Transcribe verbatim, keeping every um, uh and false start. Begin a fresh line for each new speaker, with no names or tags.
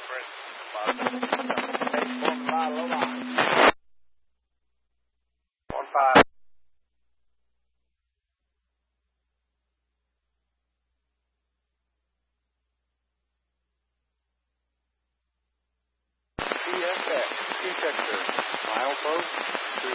one five, low line. One five. T S X, two Texas, milepost.